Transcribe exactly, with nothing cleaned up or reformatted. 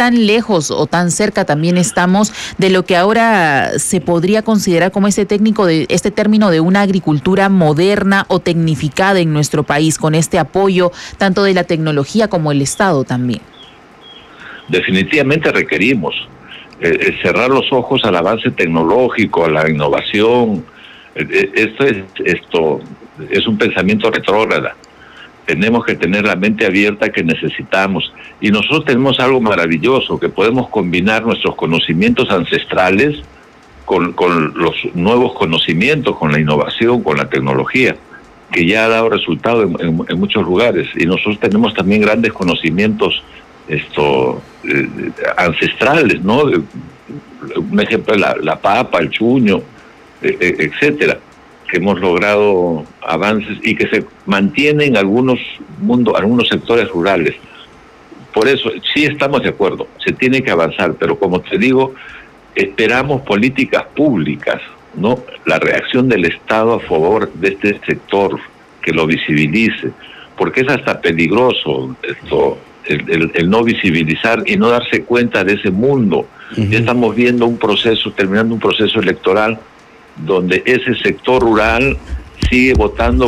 tan lejos o tan cerca también estamos de lo que ahora se podría considerar como este técnico de este término de una agricultura moderna o tecnificada en nuestro país, con este apoyo tanto de la tecnología como el Estado también? Definitivamente requerimos eh, eh, cerrar los ojos al avance tecnológico, a la innovación. Eh, esto es esto es un pensamiento retrógrada. Tenemos que tener la mente abierta que necesitamos. Y nosotros tenemos algo maravilloso, que podemos combinar nuestros conocimientos ancestrales con, con los nuevos conocimientos, con la innovación, con la tecnología, que ya ha dado resultado en, en, en muchos lugares. Y nosotros tenemos también grandes conocimientos esto eh, ancestrales, ¿no? Un ejemplo, la, la papa, el chuño, eh, eh, etcétera, que hemos logrado avances y que se mantienen en algunos mundos, algunos sectores rurales. Por eso, sí estamos de acuerdo, se tiene que avanzar, pero como te digo, esperamos políticas públicas, ¿no? La reacción del Estado a favor de este sector, que lo visibilice, porque es hasta peligroso esto, el, el, el no visibilizar y no darse cuenta de ese mundo. Uh-huh. Ya estamos viendo un proceso, terminando un proceso electoral, donde ese sector rural sigue votando